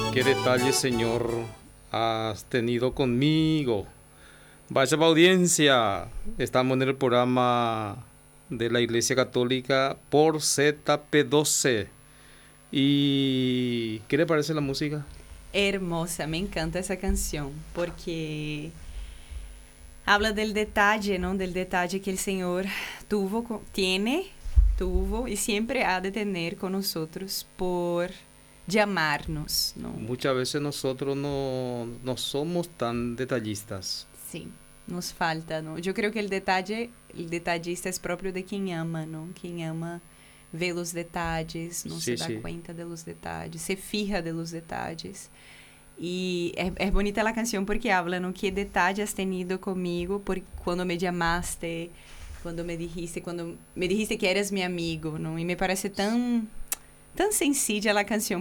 qué detalle, Señor, has tenido conmigo. Vaya audiencia, estamos en el programa de la Iglesia Católica por ZP12. ¿Y qué le parece la música? Hermosa, me encanta esa canción porque habla del detalle, ¿no? Del detalle que el Señor tuvo y siempre ha de tener con nosotros por llamarnos, ¿no? Muchas veces nosotros no somos tan detallistas. Sí, nos falta, ¿no? Yo creo que el detallista es propio de quien ama, ¿no? Quien ama vê los detalles, não Sí, se dá sí. conta de los detalles, se fija de los detalles. Y es bonita la canción porque habla, ¿no? ¿Qué detalle has tenido conmigo cuando me llamaste, cuando me dijiste que eres mi amigo, ¿no? Y me parece tan sencilla la canción